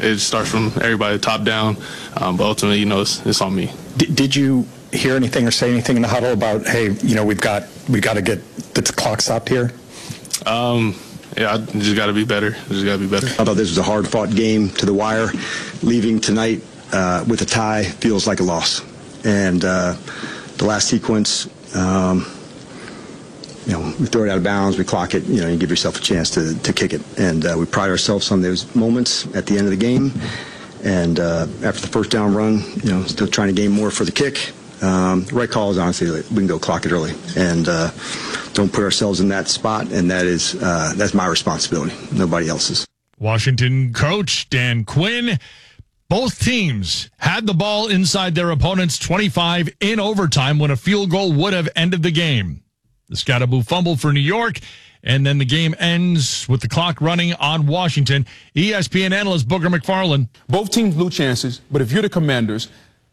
it starts from everybody top down. But ultimately, it's on me. Did you hear anything or say anything in the huddle about, hey, we got to get the clock stopped here? Yeah, I just got to be better. I thought this was a hard-fought game to the wire. Leaving tonight with a tie feels like a loss. And the last sequence, we throw it out of bounds, we clock it, you give yourself a chance to kick it. And we pride ourselves on those moments at the end of the game. And after the first down run, still trying to gain more for the kick. The right call is honestly we can go clock it early and don't put ourselves in that spot, and that's my responsibility, nobody else's. Washington coach Dan Quinn. Both teams had the ball inside their opponent's 25 in overtime when a field goal would have ended the game. The Scatterboo fumble for New York, and then the game ends with the clock running on Washington. ESPN analyst Booger McFarland. Both teams blew chances, but if you're the Commanders,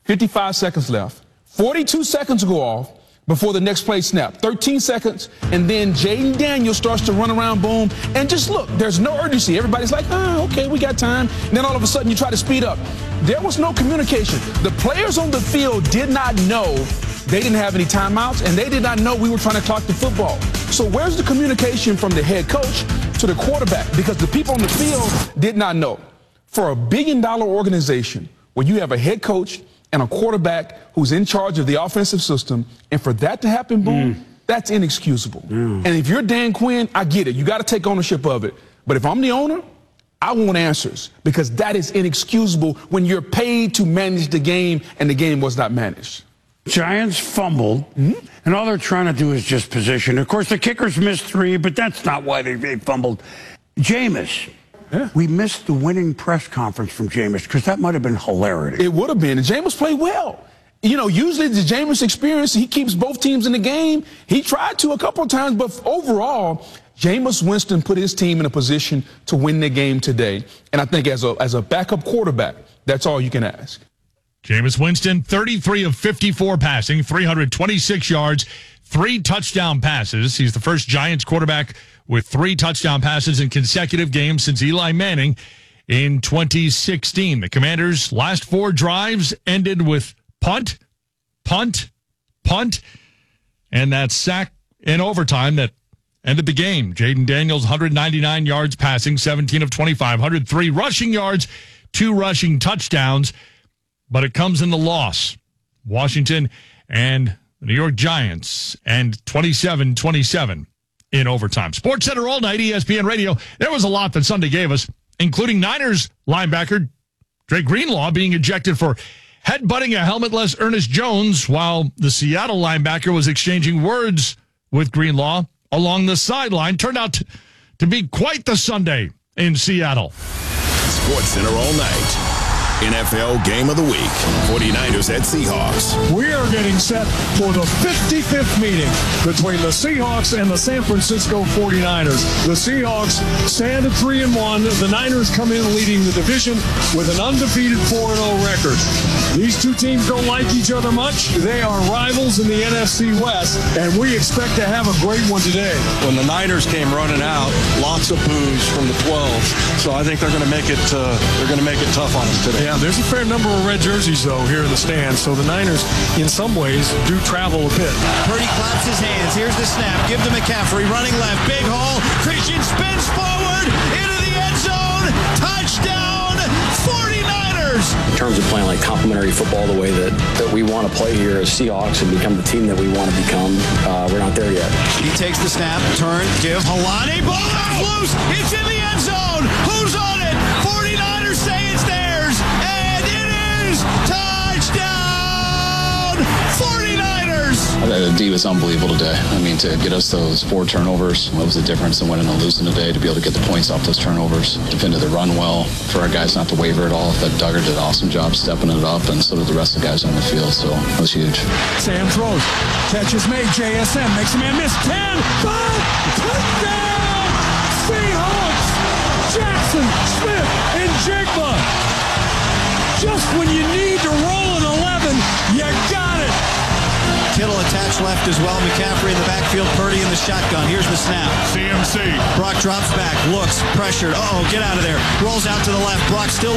55 seconds left, 42 seconds go off before the next play snap. 13 seconds, and then Jaden Daniels starts to run around, boom, and just look, there's no urgency. Everybody's like, okay, we got time. And then all of a sudden you try to speed up. There was no communication. The players on the field did not know they didn't have any timeouts, and they did not know we were trying to clock the football. So where's the communication from the head coach to the quarterback? Because the people on the field did not know. For a billion-dollar organization where you have a head coach and a quarterback who's in charge of the offensive system, and for that to happen, boom, that's inexcusable. And if you're Dan Quinn, I get it. You got to take ownership of it. But if I'm the owner, I want answers, because that is inexcusable when you're paid to manage the game and the game was not managed. Giants fumbled, and all they're trying to do is just position. Of course, the kickers missed 3, but that's not why they fumbled. Jameis. Yeah. We missed the winning press conference from Jameis because that might have been hilarity. It would have been. And Jameis played well. Usually the Jameis experience, he keeps both teams in the game. He tried to a couple of times, but overall, Jameis Winston put his team in a position to win the game today. And I think as a backup quarterback, that's all you can ask. Jameis Winston, 33 of 54 passing, 326 yards, 3 touchdown passes. He's the first Giants quarterback with 3 touchdown passes in consecutive games since Eli Manning in 2016. The Commanders' last 4 drives ended with punt, punt, punt, and that sack in overtime that ended the game. Jaden Daniels, 199 yards passing, 17 of 25, 103 rushing yards, 2 rushing touchdowns, but it comes in the loss. Washington and the New York Giants, and 27-27 in overtime. Sports Center all night, ESPN Radio. There was a lot that Sunday gave us, including Niners linebacker Dre Greenlaw being ejected for headbutting a helmetless Ernest Jones, while the Seattle linebacker was exchanging words with Greenlaw along the sideline. Turned out to be quite the Sunday in Seattle. Sports Center all night. NFL Game of the Week, 49ers at Seahawks. We are getting set for the 55th meeting between the Seahawks and the San Francisco 49ers. The Seahawks stand at 3-1. The Niners come in leading the division with an undefeated 4-0 record. These two teams don't like each other much. They are rivals in the NFC West, and we expect to have a great one today. When the Niners came running out, lots of boos from the 12. So I think they're going to make it. They're going to make it tough on them today. Yeah, there's a fair number of red jerseys, though, here in the stands, so the Niners, in some ways, do travel a bit. Purdy claps his hands. Here's the snap. Give to McCaffrey, running left. Big hole. Christian spins forward into the end zone. Touchdown, 49ers! In terms of playing like complementary football the way that we want to play here as Seahawks and become the team that we want to become, we're not there yet. He takes the snap, turn, give. Halani, ball out loose. It's in the end zone. Who's on it? 49ers say it's theirs. And it is touchdown, 49ers! The D was unbelievable today. I mean, to get us those 4 turnovers, what was the difference in winning and losing today? To be able to get the points off those turnovers, defended the run well, for our guys not to waver at all. That Duggar did an awesome job stepping it up, and so did the rest of the guys on the field, so it was huge. Sam throws. Catch is made. JSN makes a man miss. 10, 5, touchdown! Seahawks! Jackson, Smith, and Jigba. Just when you need to roll an 11, you got it. Kittle attached left as well. McCaffrey in the backfield. Purdy in the shotgun. Here's the snap. CMC. Brock drops back. Looks. Pressured. Uh-oh, get out of there. Rolls out to the left. Brock still